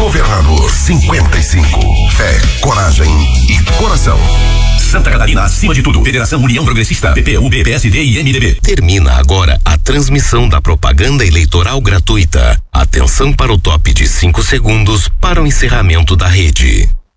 Governador 55. Fé, coragem e coração. Santa Catarina acima de tudo. Federação União Progressista, PPUB, PSD e MDB. Termina agora a transmissão da propaganda eleitoral gratuita. Atenção para o top de 5 segundos para o encerramento da rede.